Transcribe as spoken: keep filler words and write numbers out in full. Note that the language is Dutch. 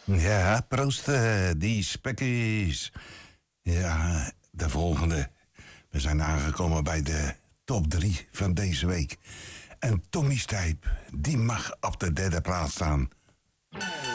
Ja, proost, eh, die spekkies. Ja, de volgende. We zijn aangekomen bij de top drie van deze week. En Tommy Stijp, die mag op de derde plaats staan.